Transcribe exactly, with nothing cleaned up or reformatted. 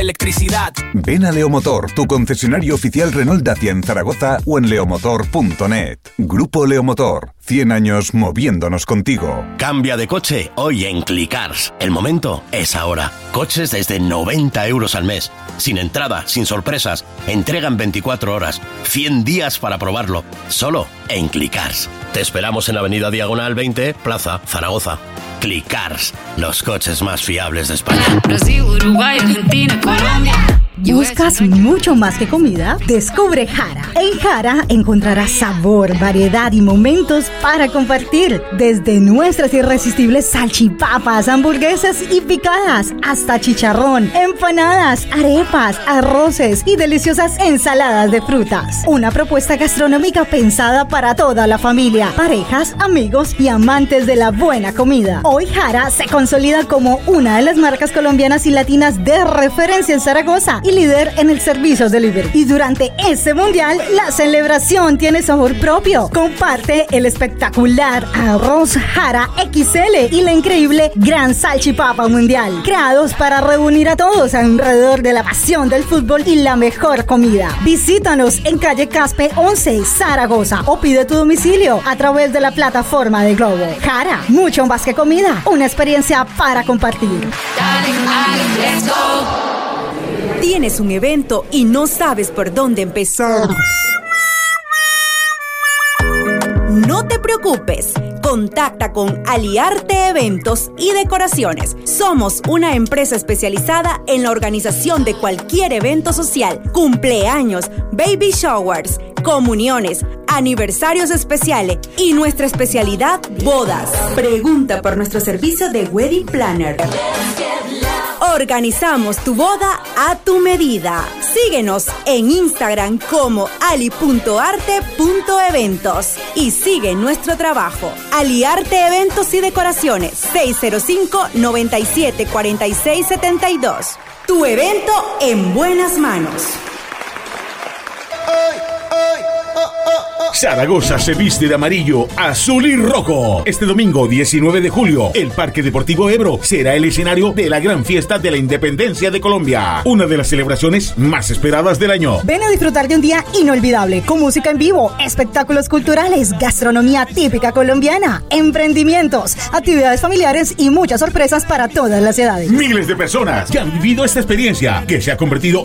electricidad. Ven a Leomotor, tu concesionario oficial Renault Dacia en Zaragoza o en leomotor punto net. Grupo Leomotor, cien años moviéndonos contigo. Cambia de coche hoy en Clicars. El momento es ahora. Coches desde noventa euros al mes. Sin entrada, sin sorpresas. Entrega en veinticuatro horas. cien días para probarlo. Solo en Clicars. Te esperamos en Avenida Diagonal veinte, Plaza Zaragoza. Clicars, los coches más fiables de España. Brasil, Uruguay, Argentina, Colombia. ¿Buscas mucho más que comida? Descubre Jara. En Jara encontrarás sabor, variedad y momentos para compartir. Desde nuestras irresistibles salchipapas, hamburguesas y picadas, hasta chicharrón, empanadas, arepas, arroces y deliciosas ensaladas de frutas. Una propuesta gastronómica pensada para toda la familia, parejas, amigos y amantes de la buena comida. Hoy Jara se consolida como una de las marcas colombianas y latinas de referencia en Zaragoza y líder en el servicio delivery. Y durante este mundial, la celebración tiene sabor propio. Comparte el espectacular arroz Jara equis ele y la increíble Gran Salchipapa Mundial, creados para reunir a todos alrededor de la pasión del fútbol y la mejor comida. Visítanos en calle Caspe once, Zaragoza, o pide tu domicilio a través de la plataforma de Globo. Jara, mucho más que comida, una experiencia para compartir. ¿Tienes un evento y no sabes por dónde empezar? No te preocupes. Contacta con Aliarte Eventos y Decoraciones. Somos una empresa especializada en la organización de cualquier evento social, cumpleaños, baby showers, comuniones, aniversarios especiales y nuestra especialidad, bodas. Pregunta por nuestro servicio de Wedding Planner. Organizamos tu boda a tu medida. Síguenos en Instagram como ali punto arte punto eventos y sigue nuestro trabajo. Aliarte Eventos y Decoraciones, seis cero cinco, noventa y siete, cuarenta y seis, setenta y dos. Tu evento en buenas manos. Zaragoza se viste de amarillo, azul y rojo. Este domingo diecinueve de julio, el Parque Deportivo Ebro será el escenario de la gran fiesta de la independencia de Colombia, una de las celebraciones más esperadas del año. Ven a disfrutar de un día inolvidable, con música en vivo, espectáculos culturales, gastronomía típica colombiana, emprendimientos, actividades familiares y muchas sorpresas para todas las edades. Miles de personas que han vivido esta experiencia, que se ha convertido